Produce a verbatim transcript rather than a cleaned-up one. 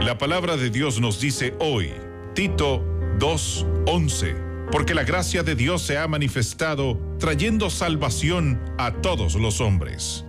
La palabra de Dios nos dice hoy, Tito dos once, porque la gracia de Dios se ha manifestado trayendo salvación a todos los hombres.